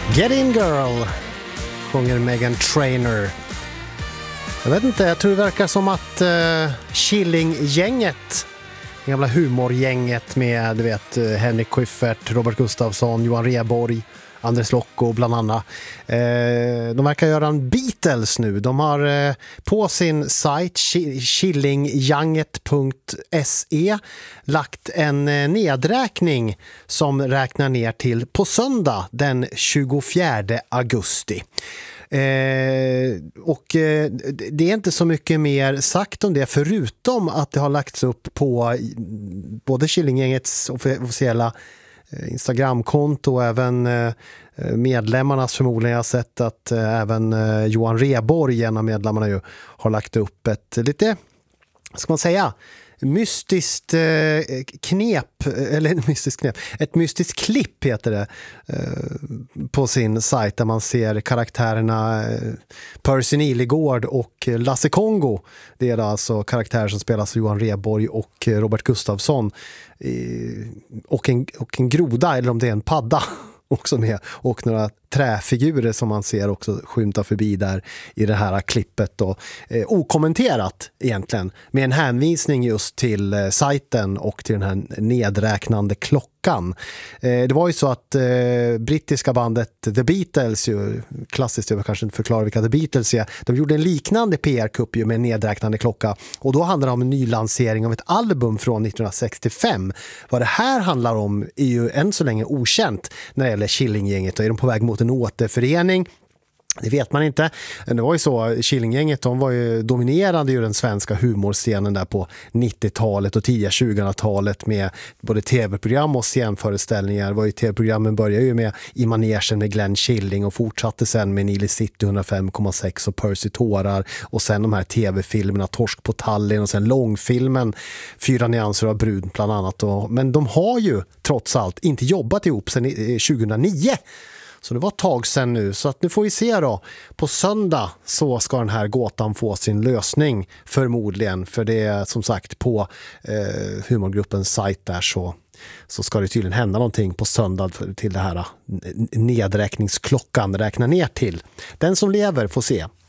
Get in girl, sjunger Meghan Trainor. Jag vet inte, jag tror det verkar som att Killinggänget, det gamla humorgänget med, du vet, Henrik Schyffert, Robert Gustafsson, Johan Rheborg, Andres Lokko bland annat. De verkar göra en Beatles nu. De har på sin sajt killingjanget.se lagt en nedräkning som räknar ner till på söndag den 24 augusti. Och det är inte så mycket mer sagt om det, förutom att det har lagts upp på både Killinggängets officiella Instagramkonto och även medlemmarnas, förmodligen. Jag har sett att även Johan Rheborg, en av medlemmarna, ju har lagt upp ett lite, ska man säga, mystiskt knep, eller mystiskt knep, ett mystiskt klipp heter det, på sin sajt, där man ser karaktärerna Percy Nilegård och Lasse Kongo. Det är alltså karaktärer som spelas av Johan Rheborg och Robert Gustafsson, och en groda, eller om det är en padda också med, och några träfigurer som man ser också skymta förbi där i det här klippet då. Okommenterat egentligen, med en hänvisning just till sajten och till den här nedräknande klockan. Det var ju så att brittiska bandet The Beatles, ju klassiskt, jag kanske inte förklara vilka The Beatles är, de gjorde en liknande PR-kupp ju med en nedräknande klocka, och då handlar det om en ny lansering av ett album från 1965. Vad det här handlar om är ju än så länge okänt när det gäller Killinggänget. Är de på väg mot en återförening? Det vet man inte. Det var ju så, Killinggänget, de var ju dominerande i den svenska humorscenen där på 90-talet och tidiga 2000-talet med både tv-program och scenföreställningar. Det var ju, tv-programmen började ju med I manegen med Glenn Killing och fortsatte sen med Nile City 105,6 och Percy Tårar, och sen de här tv-filmerna Torsk på Tallinn och sen långfilmen 4 nyanser av brun bland annat. Men de har ju trots allt inte jobbat ihop sedan 2009. Så det var ett tag sedan nu, så att nu får vi se då. På söndag så ska den här gåtan få sin lösning förmodligen, för det är som sagt på humorgruppens sajt där, så ska det tydligen hända någonting på söndag till det här nedräkningsklockan räknar ner till. Den som lever får se.